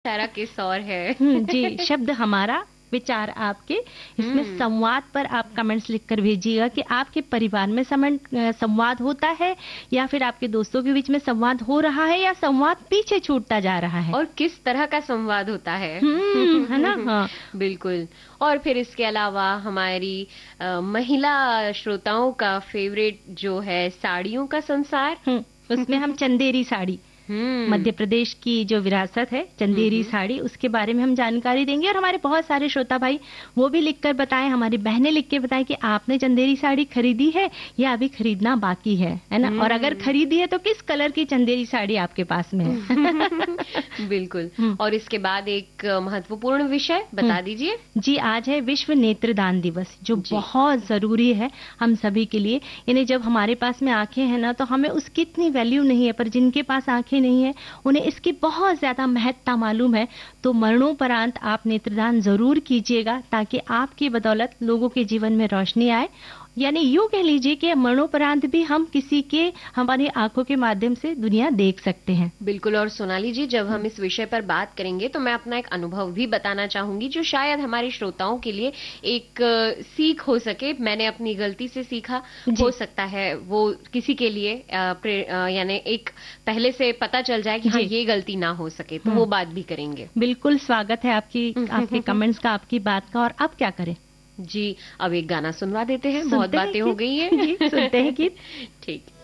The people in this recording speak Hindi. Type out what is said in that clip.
सारा किस और है। जी, शब्द हमारा, विचार आपके। इसमें संवाद पर आप कमेंट्स लिखकर भेजिएगा कि आपके परिवार में संवाद होता है, या फिर आपके दोस्तों के बीच में संवाद हो रहा है, या संवाद पीछे छूटता जा रहा है, और किस तरह का संवाद होता है। है ना? हाँ, बिल्कुल। और फिर इसके अलावा हमारी महिला श्रोताओं का फेवरेट जो है साड़ियों का संसार। उसमें हम चंदेरी साड़ी, मध्य प्रदेश की जो विरासत है चंदेरी साड़ी, उसके बारे में हम जानकारी देंगे। और हमारे बहुत सारे श्रोता भाई वो भी लिखकर बताएं, हमारी बहनें लिख के बताएं कि आपने चंदेरी साड़ी खरीदी है या अभी खरीदना बाकी है ना? और अगर खरीदी है तो किस कलर की चंदेरी साड़ी आपके पास में है। बिल्कुल। और इसके बाद एक महत्वपूर्ण विषय बता दीजिए। जी, आज है विश्व नेत्रदान दिवस, जो बहुत जरूरी है हम सभी के लिए। यानी जब हमारे पास में आंखें हैं ना, तो हमें उसकी इतनी वैल्यू नहीं है, पर जिनके पास आंखें नहीं है उन्हें इसकी बहुत ज्यादा महत्ता मालूम है। तो मरणोपरांत आप नेत्रदान जरूर कीजिएगा, ताकि आपकी बदौलत लोगों के जीवन में रोशनी आए। यानी यूं कह लीजिए कि मरणोपरांत भी हम किसी के हमारी आंखों के माध्यम से दुनिया देख सकते हैं। बिल्कुल। और सोनाली जी, जब हम इस विषय पर बात करेंगे तो मैं अपना एक अनुभव भी बताना चाहूंगी, जो शायद हमारे श्रोताओं के लिए एक सीख हो सके। मैंने अपनी गलती से सीखा, हो सकता है वो किसी के लिए यानी एक पहले से पता चल जाए कि हाँ ये गलती ना हो सके, तो वो बात भी करेंगे। बिल्कुल, स्वागत है आपके कमेंट्स का, आपकी बात का। और अब क्या करें जी, अब एक गाना सुनवा देते हैं, बहुत बातें हो गई हैं। सुनते हैं गीत। ठीक।